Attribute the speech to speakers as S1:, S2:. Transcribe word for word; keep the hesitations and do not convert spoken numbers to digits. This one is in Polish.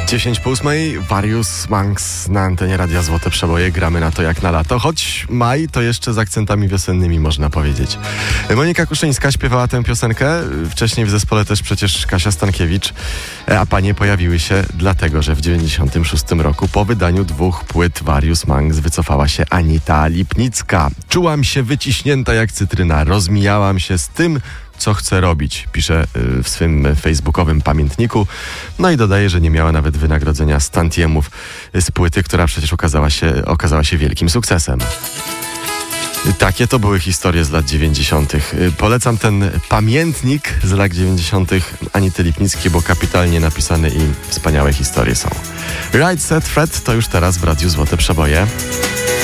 S1: dziesięć po ósmej, Various Monks na antenie Radia Złote Przeboje. Gramy na to jak na lato, choć maj to jeszcze z akcentami wiosennymi, można powiedzieć. Monika Kuszyńska śpiewała tę piosenkę, wcześniej w zespole też przecież Kasia Stankiewicz, a panie pojawiły się dlatego, że w dziewięćdziesiątym szóstym roku po wydaniu dwóch płyt Various Monks wycofała się Anita Lipnicka. Czułam się wyciśnięta jak cytryna, rozmijałam się z tym, co chce robić, pisze w swym facebookowym pamiętniku. No i dodaje, że nie miała nawet wynagrodzenia z tantiemów z płyty, która przecież okazała się, okazała się wielkim sukcesem. Takie to były historie z lat dziewięćdziesiątych. Polecam ten pamiętnik z lat dziewięćdziesiątych Anity Lipnickiej, bo kapitalnie napisane i wspaniałe historie są. Right Set Fred to już teraz w Radiu Złote Przeboje.